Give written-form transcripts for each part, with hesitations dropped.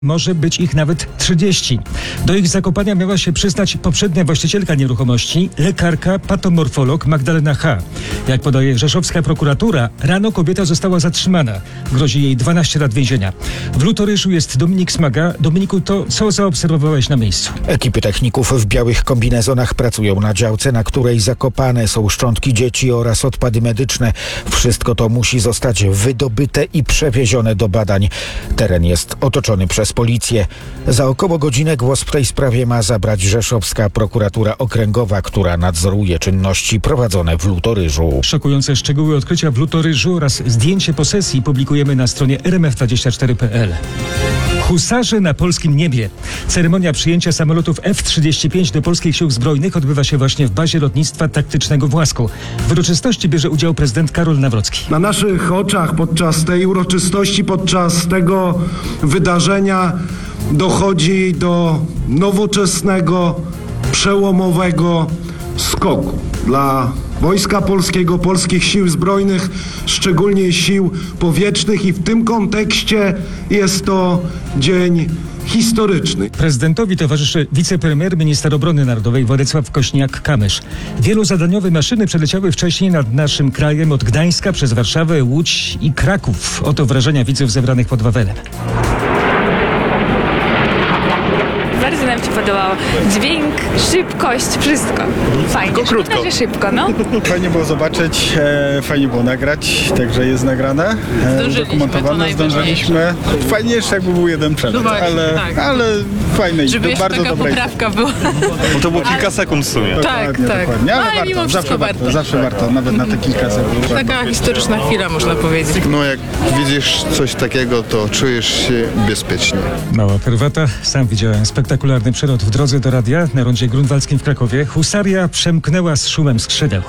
Może być ich nawet 30. Do ich zakopania miała się przyznać poprzednia właścicielka nieruchomości, lekarka, patomorfolog Magdalena H. Jak podaje rzeszowska prokuratura, rano kobieta została zatrzymana. Grozi jej 12 lat więzienia. W Lutoryżu jest Dominik Smaga. Dominiku, to co zaobserwowałeś na miejscu? Ekipy techników w białych kombinezonach pracują na działce, na której zakopane są szczątki dzieci oraz odpady medyczne. Wszystko to musi zostać wydobyte i przewiezione do badań. Teren jest otoczony przez policję. Za około godzinę głos w tej sprawie ma zabrać rzeszowska prokuratura okręgowa, która nadzoruje czynności prowadzone w Lutoryżu. Szokujące szczegóły odkrycia w Lutoryżu oraz zdjęcie posesji publikujemy na stronie rmf24.pl. Husarze na polskim niebie. Ceremonia przyjęcia samolotów F-35 do polskich sił zbrojnych odbywa się właśnie w bazie lotnictwa taktycznego w Łasku. W uroczystości bierze udział prezydent Karol Nawrocki. Na naszych oczach podczas tej uroczystości, podczas tego wydarzenia dochodzi do nowoczesnego, przełomowego skoku dla Wojska Polskiego, polskich sił zbrojnych, szczególnie sił powietrznych, i w tym kontekście jest to dzień historyczny. Prezydentowi towarzyszy wicepremier, minister obrony narodowej Władysław Kośniak-Kamysz. Wielozadaniowe maszyny przeleciały wcześniej nad naszym krajem od Gdańska przez Warszawę, Łódź i Kraków. Oto wrażenia widzów zebranych pod Wawelem. Bardzo nam się podobało. Dźwięk, szybkość, wszystko. Fajnie. Tylko krótko. Szkoda, że szybko, no. Fajnie było zobaczyć, fajnie było nagrać, także jest nagrane, udokumentowane, zdążyliśmy. Fajniejsze jakby był jeden przelot, ale fajny, żeby bardzo taka dobrej. poprawka była. Bo to było kilka sekund w sumie. Tak. Dokładnie, ale Ale mimo wszystko warto. zawsze warto, nawet na te kilka sekund. Taka historyczna chwila, można powiedzieć. No jak widzisz coś takiego, to czujesz się bezpiecznie. Mała prywata. Sam widziałem spektakularny przelot w drodze do radia na rondzie grunwaldzkim w Krakowie. Husaria przemknęła z szumem skrzydeł.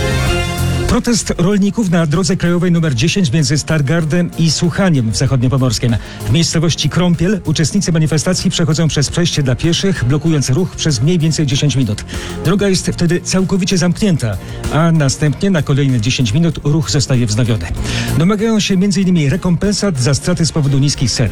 Protest rolników na drodze krajowej nr 10 między Stargardem i Słuchaniem w Zachodniopomorskiem. W miejscowości Krąpiel uczestnicy manifestacji przechodzą przez przejście dla pieszych, blokując ruch przez mniej więcej 10 minut. Droga jest wtedy całkowicie zamknięta, a następnie na kolejne 10 minut ruch zostaje wznowiony. Domagają się m.in. rekompensat za straty z powodu niskich cen.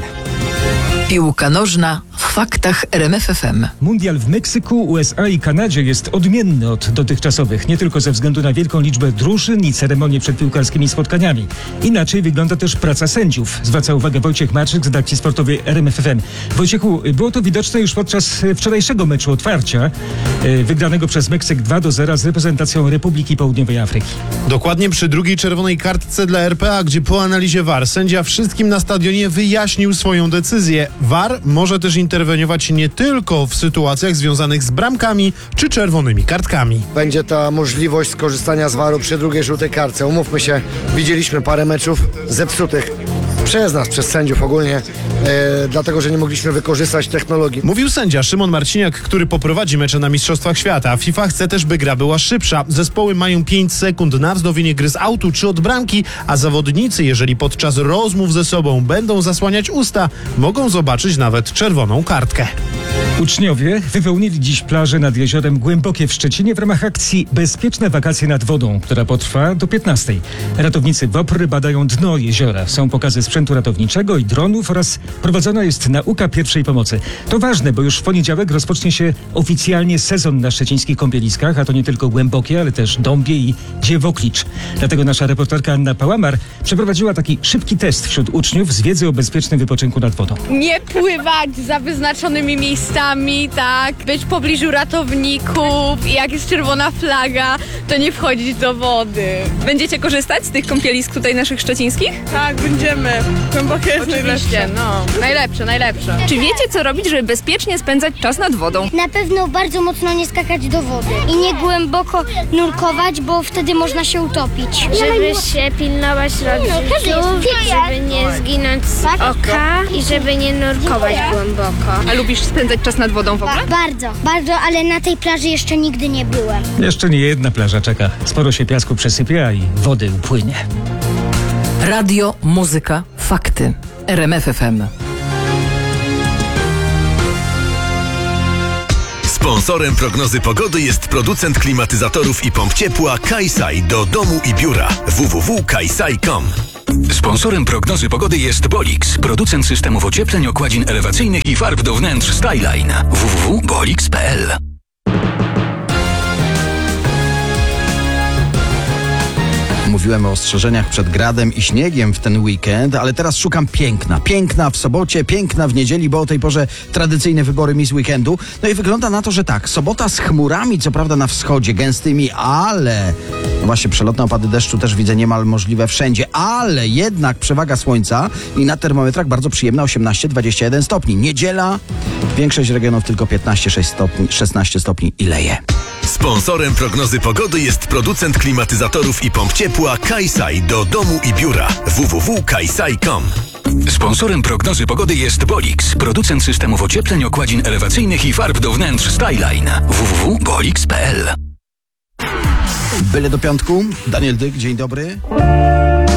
Piłka nożna w faktach RMF FM. Mundial w Meksyku, USA i Kanadzie jest odmienny od dotychczasowych, nie tylko ze względu na wielką liczbę drużyn i ceremonie przed piłkarskimi spotkaniami. Inaczej wygląda też praca sędziów, zwraca uwagę Wojciech Marczyk z redakcji sportowej RMF FM. Wojciechu, było to widoczne już podczas wczorajszego meczu otwarcia, wygranego przez Meksyk 2-0 z reprezentacją Republiki Południowej Afryki. Dokładnie przy drugiej czerwonej kartce dla RPA, gdzie po analizie VAR sędzia wszystkim na stadionie wyjaśnił swoją decyzję. VAR może też interweniować nie tylko w sytuacjach związanych z bramkami czy czerwonymi kartkami. Będzie ta możliwość skorzystania z VAR-u przy drugiej żółtej kartce. Umówmy się, widzieliśmy parę meczów zepsutych przez nas, przez sędziów ogólnie, dlatego, że nie mogliśmy wykorzystać technologii. Mówił sędzia Szymon Marciniak, który poprowadzi mecze na Mistrzostwach Świata. FIFA chce też, by gra była szybsza. Zespoły mają 5 sekund na wznowienie gry z autu czy od bramki, a zawodnicy, jeżeli podczas rozmów ze sobą będą zasłaniać usta, mogą zobaczyć nawet czerwoną kartkę. Uczniowie wypełnili dziś plaże nad jeziorem Głębokie w Szczecinie w ramach akcji Bezpieczne wakacje nad wodą, która potrwa do 15. Ratownicy WOPR badają dno jeziora. Są pokazy sprzętu ratowniczego i dronów oraz prowadzona jest nauka pierwszej pomocy. To ważne, bo już w poniedziałek rozpocznie się oficjalnie sezon na szczecińskich kąpieliskach, a to nie tylko Głębokie, ale też Dąbie i Dziewoklicz. Dlatego nasza reporterka Anna Pałamar przeprowadziła taki szybki test wśród uczniów z wiedzy o bezpiecznym wypoczynku nad wodą. Nie pływać za wyznaczonymi miejscami, tak, być w pobliżu ratowników i jak jest czerwona flaga, to nie wchodzić do wody. Będziecie korzystać z tych kąpielisk tutaj naszych szczecińskich? Tak, będziemy. Głębokie jest Oczywiście, no. Najlepsze. Czy wiecie, co robić, żeby bezpiecznie spędzać czas nad wodą? Na pewno bardzo mocno nie skakać do wody i nie głęboko nurkować, bo wtedy można się utopić. Żeby się pilnować rodziców, żeby nie zginąć z oka i żeby nie nurkować głęboko. A lubisz spędzać czas nad wodą w ogóle? Bardzo, ale na tej plaży jeszcze nigdy nie byłem. Jeszcze nie jedna plaża czeka. Sporo się piasku przesypie, a i wody upłynie. Radio, muzyka, fakty. RMF FM. Sponsorem prognozy pogody jest producent klimatyzatorów i pomp ciepła Kaisai do domu i biura. www.kaisai.com Sponsorem prognozy pogody jest Bolix, producent systemów ociepleń, okładzin elewacyjnych i farb do wnętrz Styline. www.bolix.pl. Mówiłem o ostrzeżeniach przed gradem i śniegiem w ten weekend, ale teraz szukam piękna. Piękna w sobocie, piękna w niedzieli, bo o tej porze tradycyjne wybory Miss Weekendu. No i wygląda na to, że tak, sobota z chmurami, co prawda na wschodzie, gęstymi, ale... No właśnie, przelotne opady deszczu też widzę niemal możliwe wszędzie, ale jednak przewaga słońca i na termometrach bardzo przyjemna 18-21 stopni. Niedziela, większość regionów tylko 15-6 stopni, 16 stopni i leje. Sponsorem prognozy pogody jest producent klimatyzatorów i pomp ciepła Kaisai do domu i biura. www.kaisai.com. Sponsorem prognozy pogody jest Bolix, producent systemów ociepleń, okładzin elewacyjnych i farb do wnętrz Styline. www.bolix.pl. Byle do piątku. Daniel Dyk, dzień dobry.